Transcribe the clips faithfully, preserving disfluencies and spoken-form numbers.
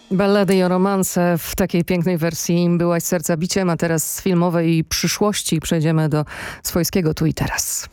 Ballady i romanse w takiej pięknej wersji Byłaś serca biciem, a teraz z filmowej przyszłości przejdziemy do swojskiego tu i teraz.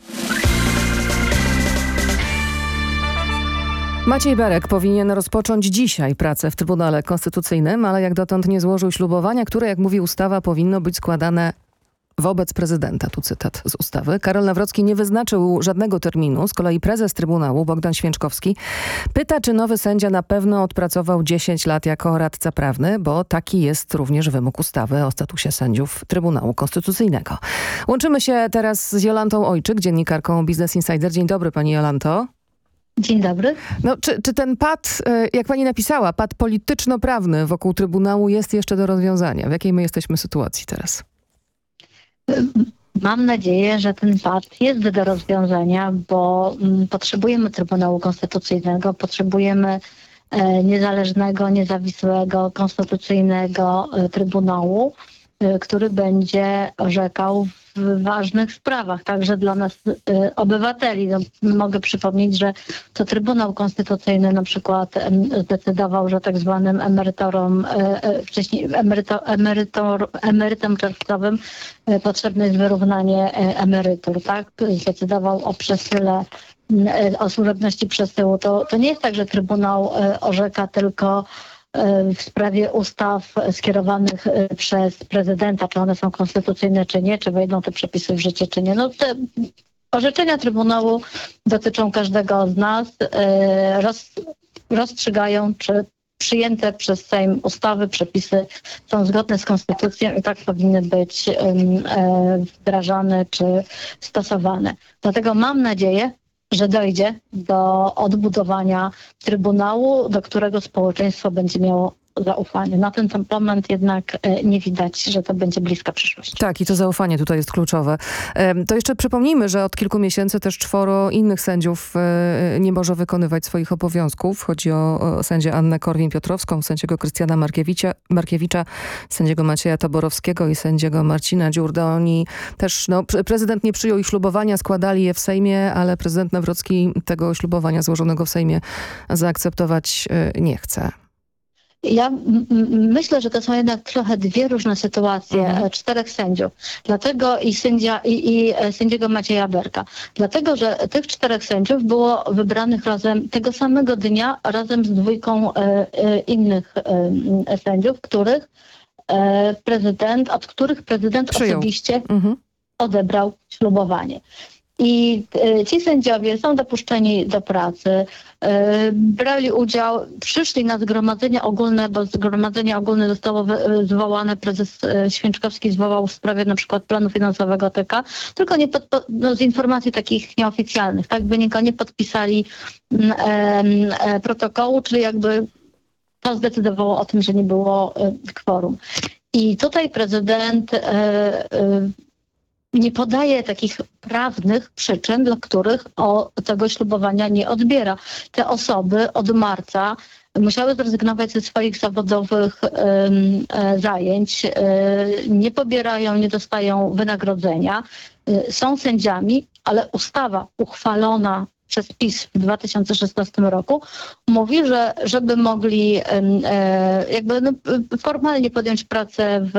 Maciej Berek powinien rozpocząć dzisiaj pracę w Trybunale Konstytucyjnym, ale jak dotąd nie złożył ślubowania, które, jak mówi ustawa, powinno być składane wobec prezydenta. Tu cytat z ustawy. Karol Nawrocki nie wyznaczył żadnego terminu. Z kolei prezes Trybunału, Bogdan Święczkowski, pyta, czy nowy sędzia na pewno odpracował dziesięć lat jako radca prawny, bo taki jest również wymóg ustawy o statusie sędziów Trybunału Konstytucyjnego. Łączymy się teraz z Jolantą Ojczyk, dziennikarką Business Insider. Dzień dobry, pani Jolanto. Dzień dobry. No, czy, czy ten pad, jak pani napisała, pad polityczno-prawny wokół Trybunału jest jeszcze do rozwiązania? W jakiej my jesteśmy sytuacji teraz? Mam nadzieję, że ten pad jest do rozwiązania, bo potrzebujemy Trybunału Konstytucyjnego, potrzebujemy niezależnego, niezawisłego, konstytucyjnego Trybunału, który będzie orzekał w ważnych sprawach, także dla nas y, obywateli. No, mogę przypomnieć, że to Trybunał Konstytucyjny na przykład y, zdecydował, że tak zwanym emerytorom, y, y, wcześniej emeryto, emerytor, emerytom czerwcowym y, potrzebne jest wyrównanie y, emerytur, tak? Zdecydował o przesyle, y, o służebności przesyłu. To, to nie jest tak, że Trybunał y, orzeka tylko w sprawie ustaw skierowanych przez prezydenta, czy one są konstytucyjne, czy nie, czy wejdą te przepisy w życie, czy nie. No te orzeczenia Trybunału dotyczą każdego z nas, roz, rozstrzygają, czy przyjęte przez Sejm ustawy, przepisy są zgodne z konstytucją i tak powinny być wdrażane, czy stosowane. Dlatego mam nadzieję, że dojdzie do odbudowania Trybunału, do którego społeczeństwo będzie miało zaufanie. Na ten moment jednak nie widać, że to będzie bliska przyszłość. Tak, i to zaufanie tutaj jest kluczowe. To jeszcze przypomnijmy, że od kilku miesięcy też czworo innych sędziów nie może wykonywać swoich obowiązków. Chodzi o, o sędzię Annę Korwin-Piotrowską, sędziego Krystiana Markiewicza, Markiewicza, sędziego Macieja Taborowskiego i sędziego Marcina Dziurdę. Oni też, no, prezydent nie przyjął ich ślubowania, składali je w Sejmie, ale prezydent Nawrocki tego ślubowania złożonego w Sejmie zaakceptować nie chce. Ja m- myślę, że to są jednak trochę dwie różne sytuacje mhm. czterech sędziów. Dlatego i, sędzia, i, i sędziego Macieja Berka. Dlatego, że tych czterech sędziów było wybranych razem tego samego dnia, razem z dwójką e, e, innych e, sędziów, których e, prezydent, od których prezydent Przyjął. osobiście Mhm. odebrał ślubowanie. I y, ci sędziowie są dopuszczeni do pracy, y, brali udział, przyszli na zgromadzenia ogólne, bo zgromadzenie ogólne zostało wy, zwołane, prezes y, Święczkowski zwołał w sprawie na przykład planu finansowego T K, tylko nie pod, no, z informacji takich nieoficjalnych, tak, wynika, nie podpisali y, y, protokołu, czyli jakby to zdecydowało o tym, że nie było y, kworum. I tutaj prezydent y, y, nie podaje takich prawnych przyczyn, dla których o tego ślubowania nie odbiera. Te osoby od marca musiały zrezygnować ze swoich zawodowych um, e, zajęć, e, nie pobierają, nie dostają wynagrodzenia, e, są sędziami, ale ustawa uchwalona przez PiS w dwa tysiące szesnastym roku mówi, że żeby mogli e, jakby no, formalnie podjąć pracę w